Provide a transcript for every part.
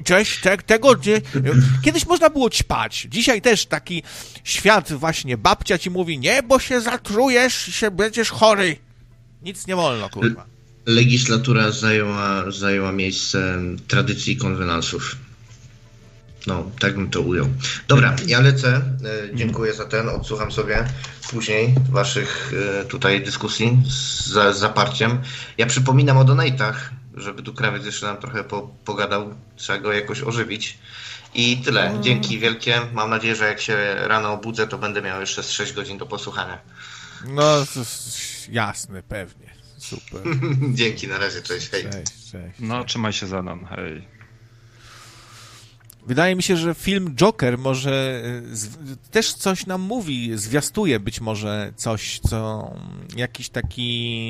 cześć, tego nie... Kiedyś można było ćpać. Dzisiaj też taki świat właśnie, babcia ci mówi, nie, bo się zatrujesz i się będziesz chory. Nic nie wolno, kurwa. Legislatura zajęła miejsce tradycji i konwenansów. No, tak bym to ujął. Dobra, ja lecę. Dziękuję za odsłucham sobie później waszych tutaj dyskusji z zaparciem. Ja przypominam o donatach, żeby tu krawiec jeszcze nam trochę pogadał. Trzeba go jakoś ożywić. I tyle. Dzięki wielkie. Mam nadzieję, że jak się rano obudzę, to będę miał jeszcze z 6 godzin do posłuchania. No, jasne, pewnie. Super. Dzięki, na razie, cześć, hej. Cześć. No, trzymaj się za nam, hej. Wydaje mi się, że film Joker może też coś nam mówi, zwiastuje być może coś, co jakiś taki,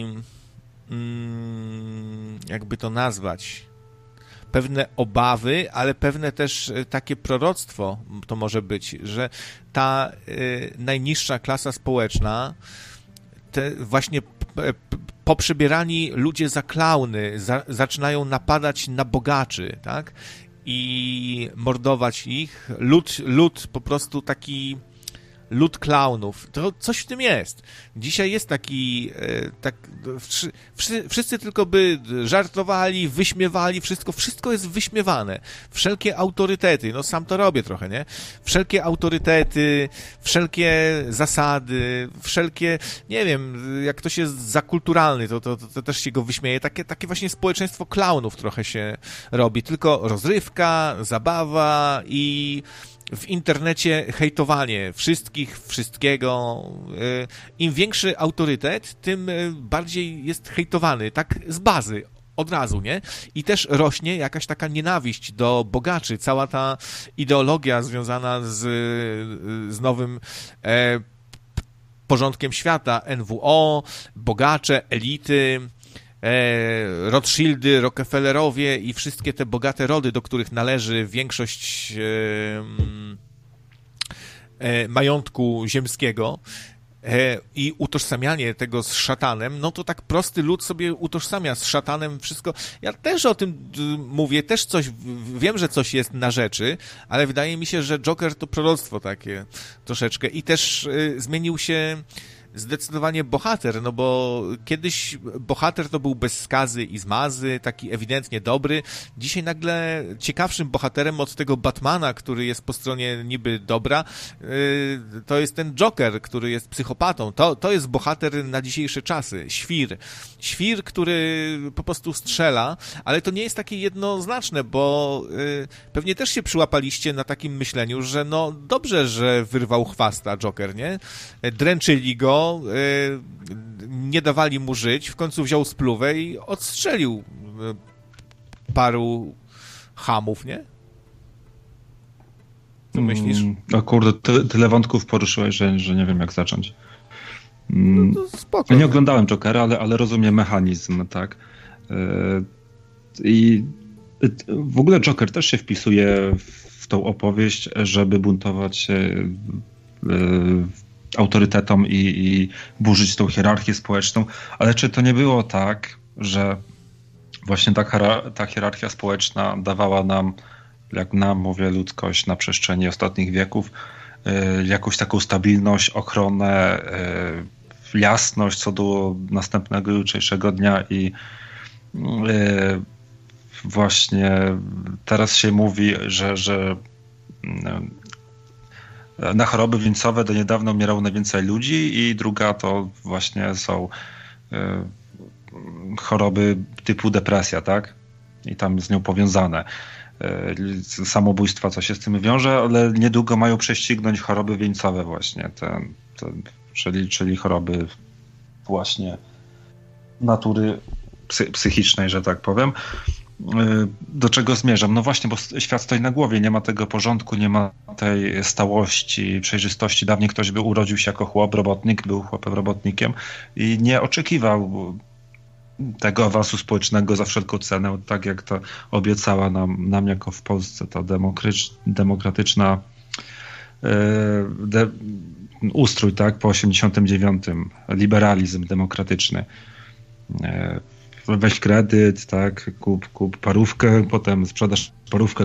jakby to nazwać, pewne obawy, ale pewne też takie proroctwo to może być, że ta najniższa klasa społeczna, te właśnie poprzebierani ludzie za klauny zaczynają napadać na bogaczy, tak? I mordować ich. Lud po prostu taki lud klaunów. To coś w tym jest. Dzisiaj jest taki wszyscy tylko by żartowali, wyśmiewali, wszystko jest wyśmiewane. Wszelkie autorytety, no sam to robię trochę, nie? Wszelkie autorytety, wszelkie zasady, wszelkie, nie wiem, jak ktoś jest zakulturalny, to też się go wyśmieje. Takie właśnie społeczeństwo klaunów trochę się robi. Tylko rozrywka, zabawa i w internecie hejtowanie wszystkiego. Im większy autorytet, tym bardziej jest hejtowany, tak z bazy, od razu, nie? I też rośnie jakaś taka nienawiść do bogaczy, cała ta ideologia związana z nowym porządkiem świata, NWO, bogacze, elity, Rothschildy, Rockefellerowie i wszystkie te bogate rody, do których należy większość majątku ziemskiego i utożsamianie tego z szatanem, no to tak prosty lud sobie utożsamia z szatanem wszystko. Ja też o tym mówię, też coś, wiem, że coś jest na rzeczy, ale wydaje mi się, że Joker to proroctwo takie troszeczkę i też zmienił się zdecydowanie bohater, no bo kiedyś bohater to był bez skazy i zmazy, taki ewidentnie dobry. Dzisiaj nagle ciekawszym bohaterem od tego Batmana, który jest po stronie niby dobra, to jest ten Joker, który jest psychopatą. To jest bohater na dzisiejsze czasy. Świr, który po prostu strzela, ale to nie jest takie jednoznaczne, bo pewnie też się przyłapaliście na takim myśleniu, że no dobrze, że wyrwał chwasta Joker, nie? Dręczyli go, nie dawali mu żyć, w końcu wziął spluwę i odstrzelił paru chamów, nie? Co myślisz? O kurde, tyle wątków poruszyłeś, że nie wiem jak zacząć. No to spoko. Ja nie oglądałem Jokera, ale rozumiem mechanizm, tak? I w ogóle Joker też się wpisuje w tą opowieść, żeby buntować się autorytetom i burzyć tą hierarchię społeczną, ale czy to nie było tak, że właśnie ta hierarchia społeczna dawała nam, jak nam, mówię, ludzkość na przestrzeni ostatnich wieków, jakąś taką stabilność, ochronę, jasność co do następnego jutrzejszego dnia i właśnie teraz się mówi, że na choroby wieńcowe do niedawna umierało najwięcej ludzi i druga to właśnie są choroby typu depresja, tak? I tam z nią powiązane. Samobójstwa, co się z tym wiąże, ale niedługo mają prześcignąć choroby wieńcowe właśnie, czyli choroby właśnie natury psychicznej, że tak powiem. Do czego zmierzam? No właśnie, bo świat stoi na głowie, nie ma tego porządku, nie ma tej stałości, przejrzystości. Dawniej ktoś by urodził się jako chłop, robotnik, był chłopem robotnikiem i nie oczekiwał tego awansu społecznego za wszelką cenę, tak jak to obiecała nam jako w Polsce ta demokratyczna ustrój, tak, po 89, liberalizm demokratyczny. Weź kredyt, tak, kup parówkę, potem sprzedasz parówkę